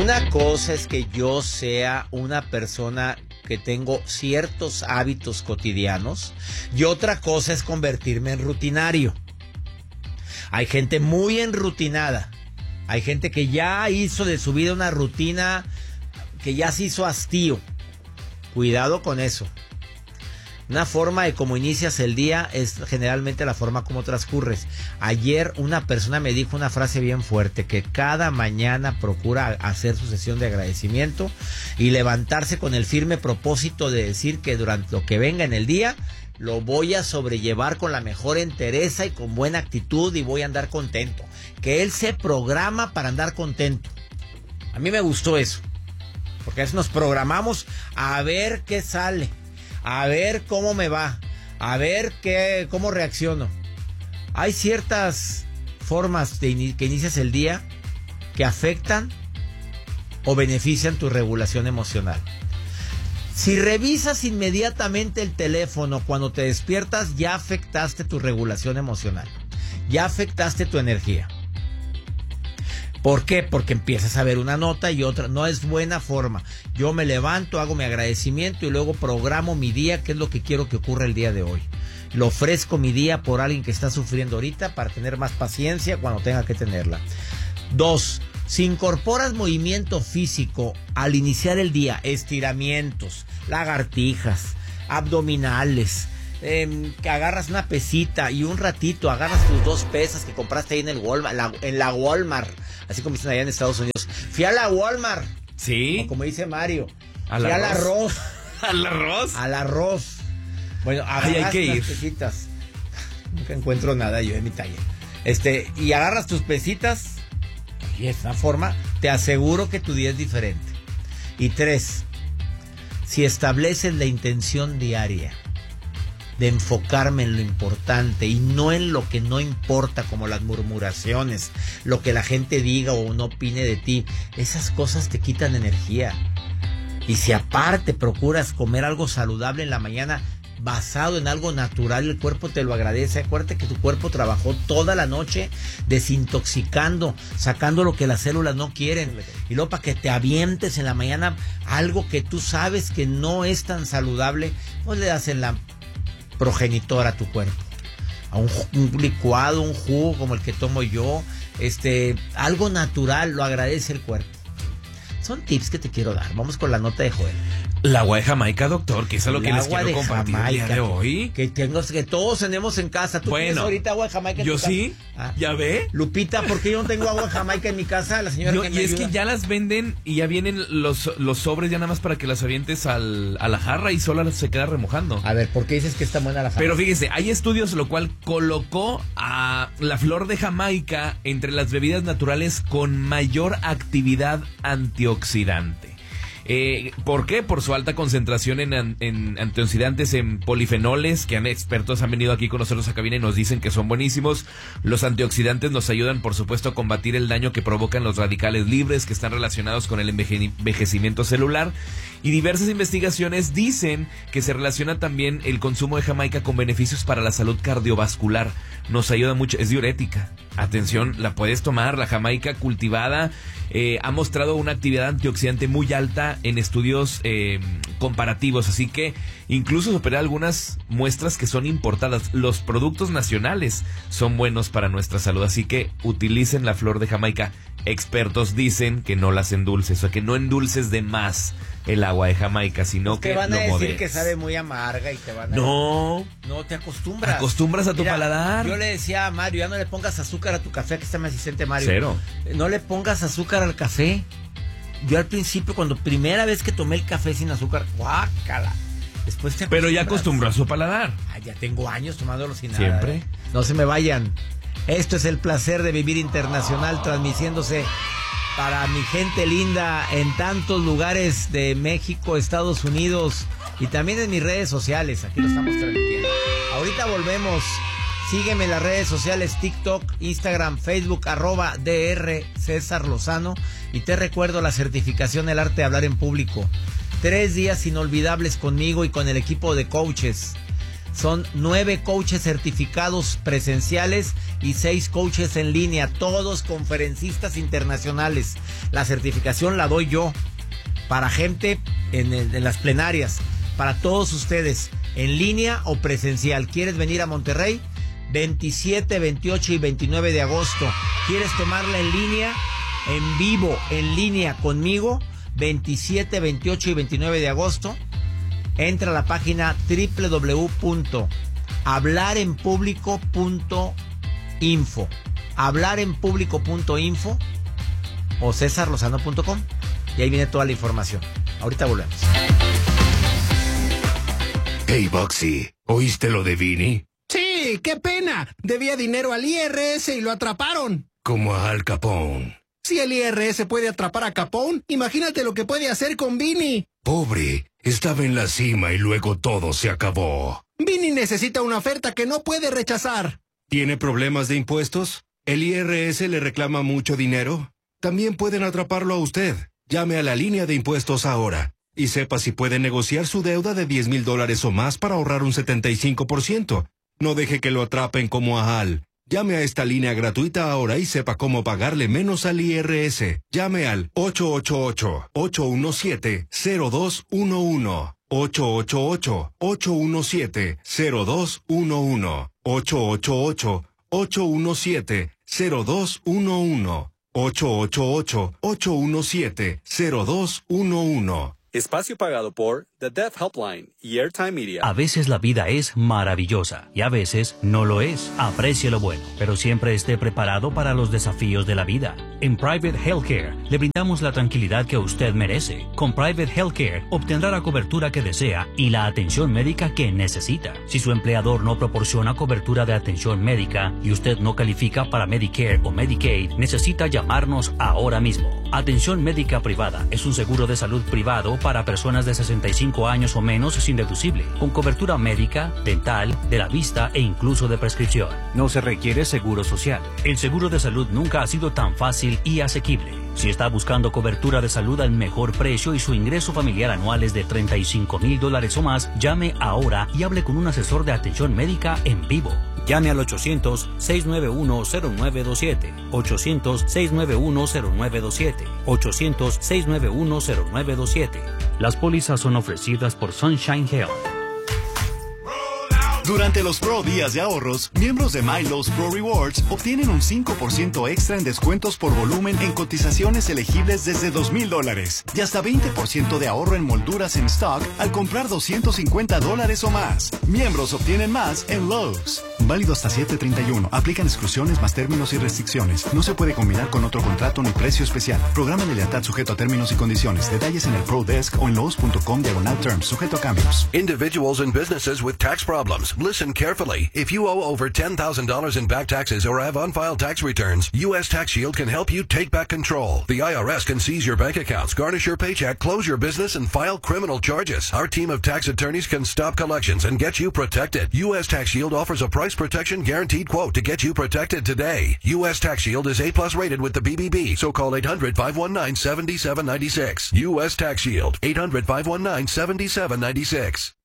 Una cosa es que yo sea una persona que tengo ciertos hábitos cotidianos y otra cosa es convertirme en rutinario. Hay gente muy enrutinada. Hay gente que ya hizo de su vida una rutina que ya se hizo hastío. Cuidado con eso. Una forma de cómo inicias el día es generalmente la forma como transcurres. Ayer una persona me dijo una frase bien fuerte, que cada mañana procura hacer su sesión de agradecimiento y levantarse con el firme propósito de decir que durante lo que venga en el día lo voy a sobrellevar con la mejor entereza y con buena actitud y voy a andar contento. Que él se programa para andar contento. A mí me gustó eso, porque a veces nos programamos a ver qué sale, a ver cómo me va, a ver cómo reacciono. Hay ciertas formas que inicias el día que afectan o benefician tu regulación emocional. Si revisas inmediatamente el teléfono cuando te despiertas, ya afectaste tu regulación emocional, ya afectaste tu energía. ¿Por qué? Porque empiezas a ver una nota y otra. No es buena forma. Yo me levanto, hago mi agradecimiento y luego programo mi día, qué es lo que quiero que ocurra el día de hoy. Lo ofrezco mi día por alguien que está sufriendo ahorita para tener más paciencia cuando tenga que tenerla. 2. Si incorporas movimiento físico al iniciar el día, estiramientos, lagartijas, abdominales, que agarras una pesita y un ratito agarras tus 2 pesas que compraste ahí en el Walmart, en la Walmart, así como dicen allá en Estados Unidos. Fui a la Walmart. Sí. O como dice Mario. Fui al arroz. ¿Al arroz? Al arroz. Bueno, agarras las pesitas. Nunca encuentro nada yo en mi talla. Y agarras tus pesitas y de esta forma te aseguro que tu día es diferente. Y 3, si estableces la intención diaria de enfocarme en lo importante y no en lo que no importa, como las murmuraciones, lo que la gente diga o no opine de ti, esas cosas te quitan energía. Y si aparte procuras comer algo saludable en la mañana, basado en algo natural, el cuerpo te lo agradece. Acuérdate que tu cuerpo trabajó toda la noche desintoxicando, sacando lo que las células no quieren, y luego para que te avientes en la mañana algo que tú sabes que no es tan saludable, pues le das en la progenitor a tu cuerpo, a un licuado, un jugo como el que tomo yo, algo natural, lo agradece el cuerpo. Son tips que te quiero dar. Vamos con la nota de Joel. El agua de Jamaica, doctor, que es lo que les quiero compartir el día de hoy. Que todos tenemos en casa. ¿Tú tienes ahorita agua de Jamaica en tu casa? Yo sí, ¿ya ve? Lupita, ¿por qué yo no tengo agua de Jamaica en mi casa? La señora que me ayuda. Y es que ya las venden y ya vienen los sobres ya nada más para que las avientes a la jarra y sola se queda remojando. A ver, ¿por qué dices que está buena la jarra? Pero fíjese, hay estudios lo cual colocó a la flor de Jamaica entre las bebidas naturales con mayor actividad antioxidante. ¿Por qué? Por su alta concentración en antioxidantes, en polifenoles, que expertos han venido aquí con nosotros a cabina y nos dicen que son buenísimos. Los antioxidantes nos ayudan, por supuesto, a combatir el daño que provocan los radicales libres, que están relacionados con el envejecimiento celular. Y diversas investigaciones dicen que se relaciona también el consumo de Jamaica con beneficios para la salud cardiovascular. Nos ayuda mucho, es diurética. Atención, la puedes tomar. La Jamaica cultivada ha mostrado una actividad antioxidante muy alta en estudios comparativos, así que incluso supera algunas muestras que son importadas. Los productos nacionales son buenos para nuestra salud, así que utilicen la flor de Jamaica. Expertos dicen que no las endulces, o que no endulces de más el agua de Jamaica, sino que lo moderes. Te van a decir que sabe muy amarga y te van a... No, te acostumbras. Acostumbras a tu paladar. Yo le decía a Mario, ya no le pongas azúcar a tu café. Aquí está mi asistente Mario. 0. No le pongas azúcar al café. Yo al principio, cuando primera vez que tomé el café sin azúcar, guácala. Después te acostumbras. Pero ya acostumbró a su paladar. Ya tengo años tomándolo sin nada. Siempre. No se me vayan. Esto es el placer de vivir internacional, transmitiéndose para mi gente linda en tantos lugares de México, Estados Unidos y también en mis redes sociales. Aquí lo estamos transmitiendo. Ahorita volvemos. Sígueme en las redes sociales, TikTok, Instagram, Facebook, @DR César Lozano. Y te recuerdo la certificación del arte de hablar en público. 3 días inolvidables conmigo y con el equipo de coaches. Son 9 coaches certificados presenciales y 6 coaches en línea, todos conferencistas internacionales. La certificación la doy yo para gente en las plenarias, para todos ustedes, en línea o presencial. ¿Quieres venir a Monterrey? 27, 28 y 29 de agosto. ¿Quieres tomarla en línea? En vivo, en línea conmigo, 27, 28 y 29 de agosto. Entra a la página www.hablarenpublico.info, hablarenpublico.info o cesarlozano.com, y ahí viene toda la información. Ahorita volvemos. Hey, Boxy, ¿oíste lo de Vini? Sí, qué pena. Debía dinero al IRS y lo atraparon. Como a Al Capone. Si el IRS puede atrapar a Capone, imagínate lo que puede hacer con Vini. Pobre, estaba en la cima y luego todo se acabó. Vini necesita una oferta que no puede rechazar. ¿Tiene problemas de impuestos? ¿El IRS le reclama mucho dinero? También pueden atraparlo a usted. Llame a la línea de impuestos ahora y sepa si puede negociar su deuda de $10,000 o más para ahorrar un 75%. No deje que lo atrapen como a Al. Llame a esta línea gratuita ahora y sepa cómo pagarle menos al IRS. Llame al 888-817-0211. 888-817-0211. 888-817-0211. 888-817-0211. Espacio pagado por The Deaf Helpline y Airtime Media. A veces la vida es maravillosa y a veces no lo es. Aprecie lo bueno, pero siempre esté preparado para los desafíos de la vida. En Private Healthcare le brindamos la tranquilidad que usted merece. Con Private Healthcare obtendrá la cobertura que desea y la atención médica que necesita. Si su empleador no proporciona cobertura de atención médica y usted no califica para Medicare o Medicaid, necesita llamarnos ahora mismo. Atención médica privada es un seguro de salud privado para personas de 65 años o menos sin deducible, con cobertura médica, dental, de la vista e incluso de prescripción. No se requiere seguro social. El seguro de salud nunca ha sido tan fácil y asequible. Si está buscando cobertura de salud al mejor precio y su ingreso familiar anual es de $35,000 o más, llame ahora y hable con un asesor de atención médica en vivo. Llame al 800-691-0927, 800-691-0927, 800-691-0927. Las pólizas son ofrecidas por Sunshine Health. Durante los Pro Días de Ahorros, miembros de MyLowe's Pro Rewards obtienen un 5% extra en descuentos por volumen en cotizaciones elegibles desde $2,000 y hasta 20% de ahorro en molduras en stock al comprar $250 o más. Miembros obtienen más en Lowe's. Válido hasta 7/31. Aplican exclusiones más términos y restricciones. No se puede combinar con otro contrato ni precio especial. Programa de lealtad sujeto a términos y condiciones. Detalles en el Pro Desk o en lowes.com/terms. Sujeto a cambios. Individuals and businesses with tax problems. Listen carefully. If you owe over $10,000 in back taxes or have unfiled tax returns, U.S. Tax Shield can help you take back control. The IRS can seize your bank accounts, garnish your paycheck, close your business, and file criminal charges. Our team of tax attorneys can stop collections and get you protected. U.S. Tax Shield offers a price protection guaranteed quote to get you protected today. U.S. Tax Shield is A+ rated with the BBB, so call 800-519-7796. U.S. Tax Shield, 800-519-7796.